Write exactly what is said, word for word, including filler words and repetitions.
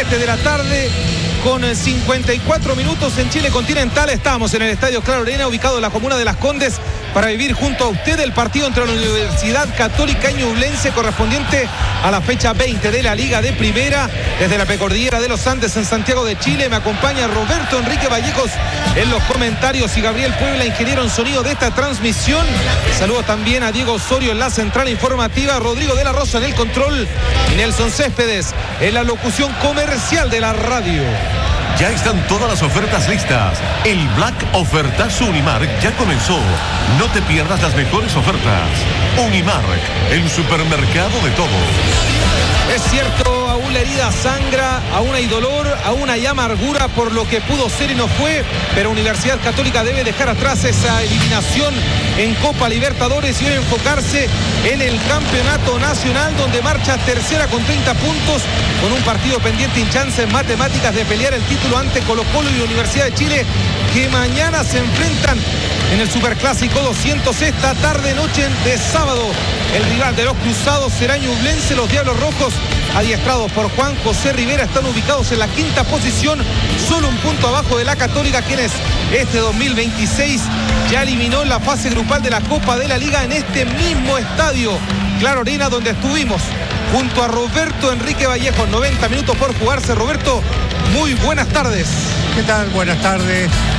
siete de la tarde con cincuenta y cuatro minutos en Chile continental. Estamos en el Estadio Claro Arena, ubicado en la comuna de Las Condes, para vivir junto a usted el partido entre la Universidad Católica y Ñublense, correspondiente a la fecha veinte de la Liga de Primera. Desde la Precordillera de los Andes en Santiago de Chile me acompaña Roberto Enrique Vallejos en los comentarios y Gabriel Puebla, ingeniero en sonido de esta transmisión. Saludos también a Diego Osorio en la central informativa, Rodrigo de la Rosa en el control y Nelson Céspedes en la locución comercial de la radio. Ya están todas las ofertas listas. El Black Ofertazo Unimark ya comenzó. No te pierdas las mejores ofertas. Unimark, el supermercado de todos. Es cierto, aún la herida sangra, aún hay dolor, aún hay amargura por lo que pudo ser y no fue, pero Universidad Católica debe dejar atrás esa eliminación en Copa Libertadores y hoy enfocarse en el campeonato nacional, donde marcha tercera con treinta puntos, con un partido pendiente y chances matemáticas de pelear el título ante Colo-Colo y Universidad de Chile, que mañana se enfrentan en el Superclásico doscientos esta tarde noche de sábado. El rival de los cruzados será Ñublense. Los Diablos Rojos, adiestrados por Juan José Rivera, están ubicados en la quinta posición, solo un punto abajo de la Católica, quienes este dos mil veintiséis ya eliminó la fase grupal de la Copa de la Liga en este mismo estadio Claro Arena, donde estuvimos junto a Roberto Enrique Vallejos. noventa minutos por jugarse. Roberto, muy buenas tardes. ¿Qué tal? Buenas tardes.